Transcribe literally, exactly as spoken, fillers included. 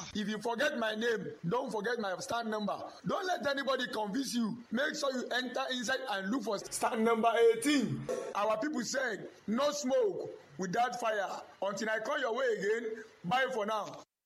If you forget my name, don't forget my stand number. Don't let anybody convince you. Make sure you enter inside and look for stand number eighteen. Our people said, no smoke without fire. Until I come your way again, bye for now.